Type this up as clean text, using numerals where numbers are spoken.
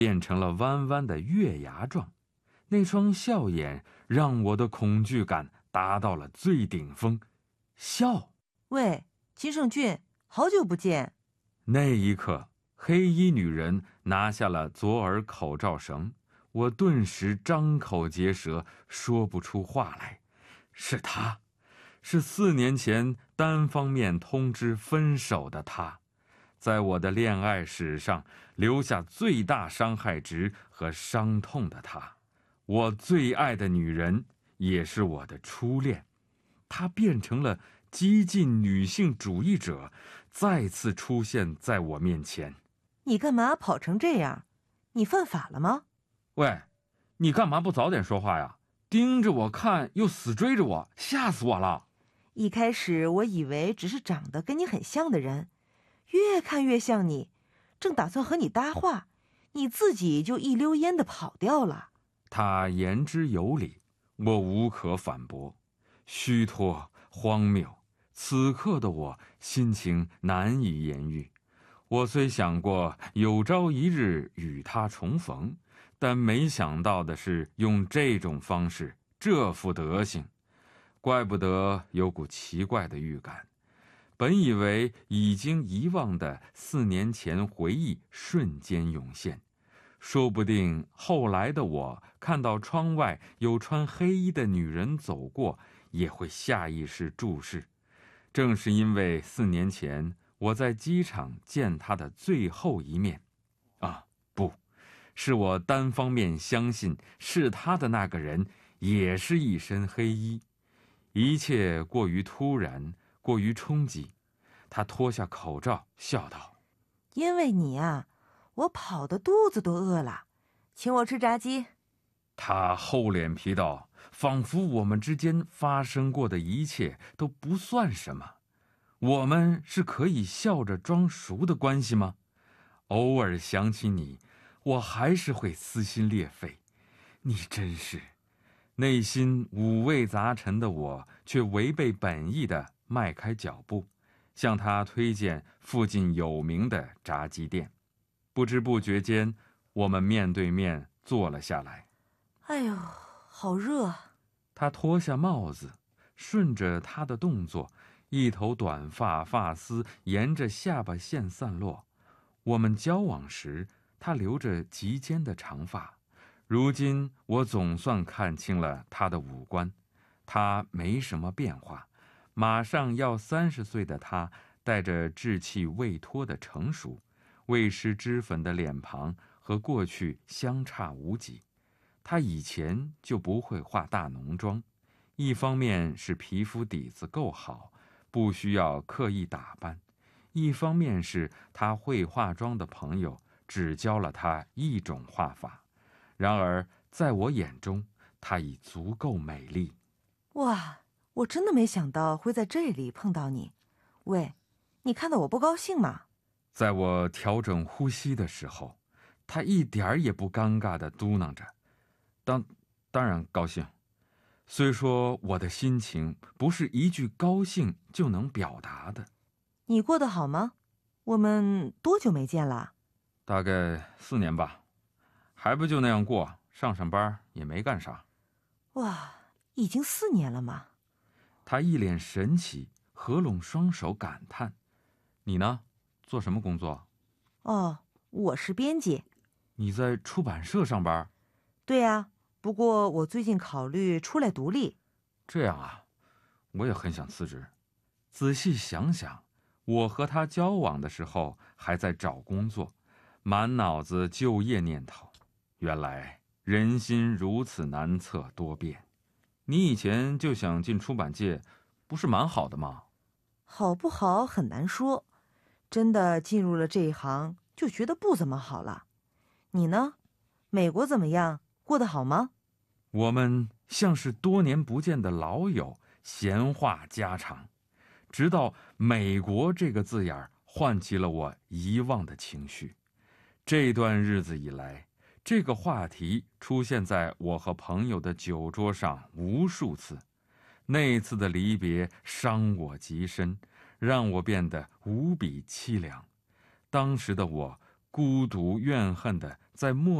变成了弯弯的月牙状，那双笑眼让我的恐惧感达到了最顶峰。笑！ 喂，金圣俊，好久不见。 那一刻，黑衣女人拿下了左耳口罩绳，我顿时张口结舌，说不出话来。是她，是4年前单方面通知分手的她，在我的恋爱史上留下最大伤害值和伤痛的她，我最爱的女人，也是我的初恋。她变成了激进女性主义者，再次出现在我面前。 你干嘛跑成这样？你犯法了吗？ 喂，你干嘛不早点说话呀？盯着我看又死追着我，吓死我了。 一开始我以为只是长得跟你很像的人，越看越像你，正打算和你搭话，你自己就一溜烟的跑掉了。 他言之有理，我无可反驳。虚脱，荒谬，此刻的我心情难以言喻。我虽想过有朝一日与他重逢，但没想到的是用这种方式，这副德行。怪不得有股奇怪的预感，本以为已经遗忘的4年前回忆瞬间涌现，说不定后来的我看到窗外有穿黑衣的女人走过，也会下意识注视。正是因为4年前我在机场见她的最后一面，不，是我单方面相信是她的那个人也是一身黑衣。一切过于突然，过于冲击。她脱下口罩，笑道：“ 因为你啊，我跑得肚子都饿了，请我吃炸鸡。” 她厚脸皮道，仿佛我们之间发生过的一切都不算什么。我们是可以笑着装熟的关系吗？偶尔想起你，我还是会撕心裂肺。你真是……内心五味杂陈的我，却违背本意地迈开脚步，向他推荐附近有名的炸鸡店。不知不觉间，我们面对面坐了下来。 哎呦，好热啊！ 他脱下帽子，顺着他的动作，一头短发发丝沿着下巴线散落。我们交往时，他留着及肩的长发。如今我总算看清了他的五官，他没什么变化，马上要30岁的他，带着稚气未脱的成熟，未施脂粉的脸庞和过去相差无几。他以前就不会化大浓妆，一方面是皮肤底子够好，不需要刻意打扮，一方面是他会化妆的朋友只教了他一种画法。然而在我眼中，她已足够美丽。 哇，我真的没想到会在这里碰到你。喂，你看到我不高兴吗？ 在我调整呼吸的时候，她一点儿也不尴尬地嘟囔着：当然高兴。虽说我的心情不是一句高兴就能表达的。 你过得好吗？我们多久没见了？ 大概4年吧。还不就那样过，上班也没干啥。 哇，已经4年了吗？ 他一脸神奇，合拢双手感叹：“你呢？做什么工作？” 哦，我是编辑。 你在出版社上班？ 对啊，不过我最近考虑出来独立。 这样啊，我也很想辞职。仔细想想，我和他交往的时候还在找工作，满脑子就业念头。原来人心如此难测多变。你以前就想进出版界，不是蛮好的吗？ 好不好很难说，真的进入了这一行就觉得不怎么好了。你呢？美国怎么样？过得好吗？ 我们像是多年不见的老友，闲话家常，直到美国这个字眼唤起了我遗忘的情绪。这段日子以来，这个话题出现在我和朋友的酒桌上无数次。那次的离别伤我极深，让我变得无比凄凉。当时的我孤独怨恨地在墨